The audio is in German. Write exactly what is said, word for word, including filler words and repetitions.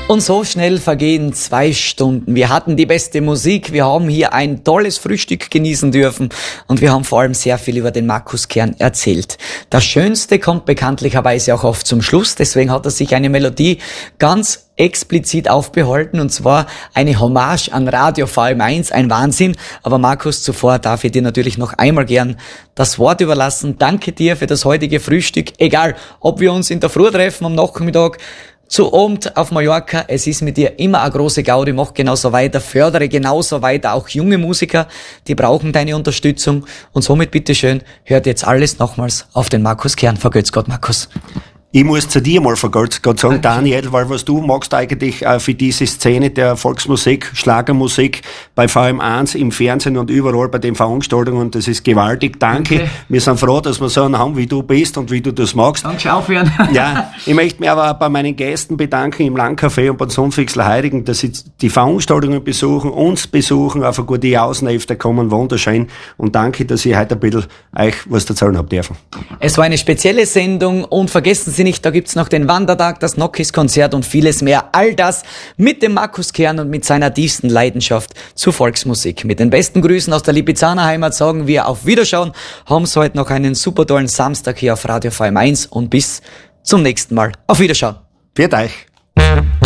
Und so schnell vergehen zwei Stunden. Wir hatten die beste Musik, wir haben hier ein tolles Frühstück genießen dürfen und wir haben vor allem sehr viel über den Markus Kern erzählt. Das Schönste kommt bekanntlicherweise auch oft zum Schluss, deswegen hat er sich eine Melodie ganz explizit aufbehalten, und zwar eine Hommage an Radio V M eins, ein Wahnsinn. Aber Markus, zuvor darf ich dir natürlich noch einmal gern das Wort überlassen. Danke dir für das heutige Frühstück, egal ob wir uns in der Früh treffen, am Nachmittag, zu Abend auf Mallorca. Es ist mit dir immer eine große Gaudi, mach genauso weiter, fördere genauso weiter auch junge Musiker, die brauchen deine Unterstützung, und somit bitteschön, hört jetzt alles nochmals auf den Markus Kern. Vergelt's Gott, Markus. Ich muss zu dir mal vergelt's Gott sagen, Daniel, weil was du magst eigentlich äh, für diese Szene der Volksmusik, Schlagermusik bei V M eins, im Fernsehen und überall bei den Veranstaltungen, das ist gewaltig. Danke. Okay. Wir sind froh, dass wir so einen haben, wie du bist und wie du das magst. Danke, aufhören. Ja, ich möchte mich aber auch bei meinen Gästen bedanken im Landcafé und beim Sonnfixler Heirigen, dass sie die Veranstaltungen besuchen, uns besuchen, auf eine gute Außenhälfte kommen, wunderschön. Und danke, dass ich heute ein bisschen euch was erzählen habe dürfen. Es war eine spezielle Sendung, und vergessen Sie nicht, da gibt's noch den Wandertag, das Nokis-Konzert und vieles mehr. All das mit dem Markus Kern und mit seiner tiefsten Leidenschaft zur Volksmusik. Mit den besten Grüßen aus der Lipizzaner Heimat sagen wir auf Wiederschauen. Haben Sie heute noch einen super tollen Samstag hier auf Radio V M eins und bis zum nächsten Mal. Auf Wiederschauen. Für euch.